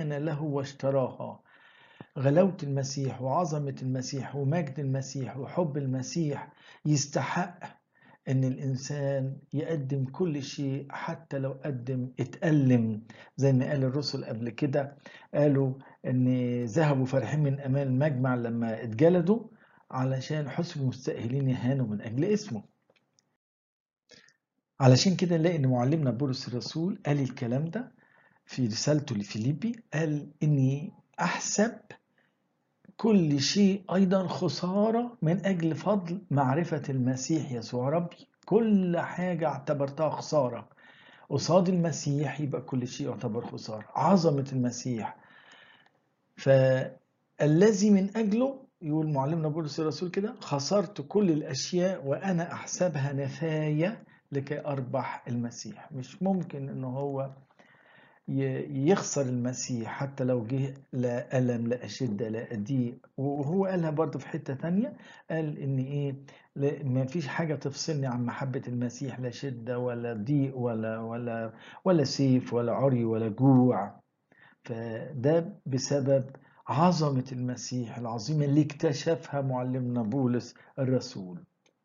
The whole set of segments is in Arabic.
آمن له واشتراها. غلاوة المسيح وعظمة المسيح ومجد المسيح وحب المسيح يستحق ان الانسان يقدم كل شيء، حتى لو اتألم. زي ما قال الرسل قبل كده، قالوا ان ذهبوا فرحين من امام المجمع لما اتجلدوا، علشان حسبوا مستأهلين يهانوا من اجل اسمه. علشان كده نلاقي ان معلمنا بولس الرسول قال الكلام ده في رسالته لفيليبي، قال اني احسب كل شيء أيضا خسارة من أجل فضل معرفة المسيح يسوع ربي. كل حاجة اعتبرتها خسارة قصاد المسيح، يبقى كل شيء يعتبر خسارة. عظمة المسيح، فالذي من أجله يقول معلمنا بولس الرسول كده: خسرت كل الأشياء وأنا أحسبها نفاية لكي أربح المسيح. مش ممكن إنه هو يخسر المسيح حتى لو جه لا ألم لا شدة لا ضيق. وهو قالها برضه في حتة تانية، قال إن إيه، ما فيش حاجة تفصلني عن محبة المسيح، لا شدة ولا ضيق ولا سيف ولا عري ولا جوع. فده بسبب عظمة المسيح العظيمة اللي اكتشفها معلمنا بولس الرسول.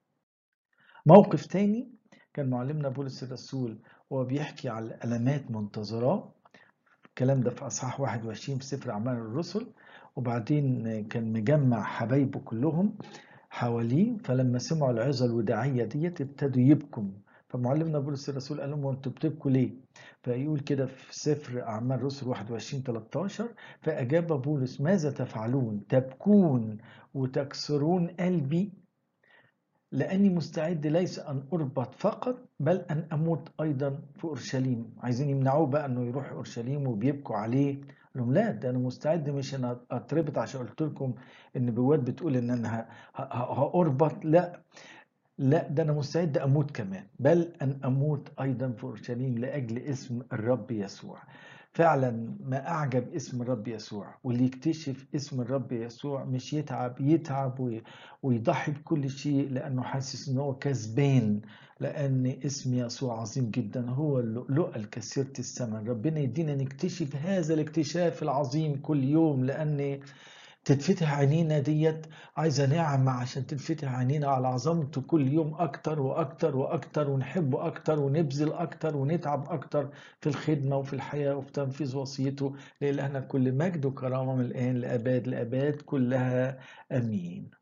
موقف تاني كان معلمنا بولس الرسول وهو بيحكي على الألمات منتظراه. الكلام ده في أصحاح 21 في سفر أعمال الرسل. وبعدين كان مجمع حبايبه كلهم حواليه، فلما سمعوا العظة الوداعية ديت ابتدوا يبكوا. فمعلمنا بولس الرسول قال لهم: وانتوا بتبكوا ليه؟ فيقول كده في سفر أعمال الرسل 21:13: فأجاب بولس: ماذا تفعلون تبكون وتكسرون قلبي؟ لأني مستعد ليس أن أربط فقط، بل أن أموت أيضا في أورشليم. عايزين يمنعوه بقى أنه يروح أورشليم وبيبكوا عليه. قال لهم: لا، ده أنا مستعد، مش أنا أتربط عشان قلت لكم النبوات بتقول إن أنا هأربط. لا لا، ده أنا مستعد أموت كمان، بل أن أموت أيضا في أورشليم لأجل اسم الرب يسوع. فعلا ما أعجب اسم الرب يسوع. واللي يكتشف اسم الرب يسوع مش يتعب ويضحي بكل شيء لأنه حاسس إنه هو كسبان، لأن اسم يسوع عظيم جدا. هو اللؤلؤة الكثيرة الثمن. ربنا يدينا نكتشف هذا الاكتشاف العظيم كل يوم، لأن تتفتح عينينا ديت عايزة نعمة عشان تتفتح عينينا على عظمته كل يوم أكتر وأكتر وأكتر، ونحبه أكتر ونبذل أكتر ونتعب أكتر في الخدمة وفي الحياة وفي تنفيذ وصيته. لإلهنا كل مجد وكرامة من الآن لأباد الآباد كلها. آمين.